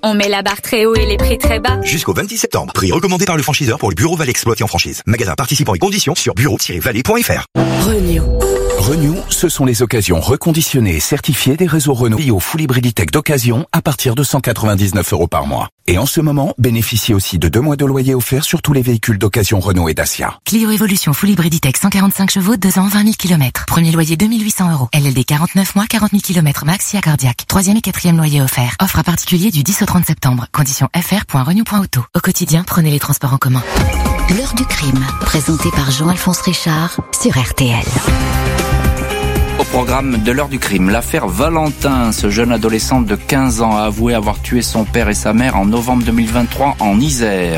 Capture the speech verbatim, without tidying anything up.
On met la barre très haut et les prix très bas. Jusqu'au vingt-six septembre. Prix recommandé par le franchiseur pour le bureau Vallée exploité en franchise. Magasin participant et conditions sur bureau tiret vallée point f r. Renew. Renew, ce sont les occasions reconditionnées et certifiées des réseaux Renault Clio Full Hybriditech d'occasion à partir de cent quatre-vingt-dix-neuf euros par mois. Et en ce moment, bénéficiez aussi de deux mois de loyer offerts sur tous les véhicules d'occasion Renault et Dacia. Clio Evolution Full Hybriditech cent quarante-cinq chevaux, deux ans, vingt mille kilomètres. Premier loyer deux mille huit cents euros. L L D quarante-neuf mois, quarante mille kilomètres max, si cardiaque. Troisième et quatrième loyer offert. Offre à particulier du dix au trente septembre. Conditions f r point renew point auto. Au quotidien, prenez les transports en commun. L'heure du crime, présenté par Jean-Alphonse Richard sur R T L. Au programme de l'heure du crime, l'affaire Valentin. Ce jeune adolescent de quinze ans a avoué avoir tué son père et sa mère en novembre deux mille vingt-trois en Isère.